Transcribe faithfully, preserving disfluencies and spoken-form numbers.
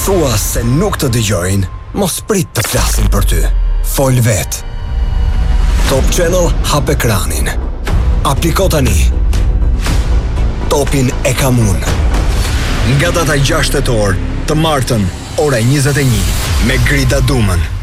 thua se nuk të dëgjojnë, mos prit të flasin për ty. Fol vet. Top Channel hap ekranin. Apliko tani. Topin e kam unë. Nga data gjashtë tetor, të martën, ora njëzet e një, me Grida Dumën.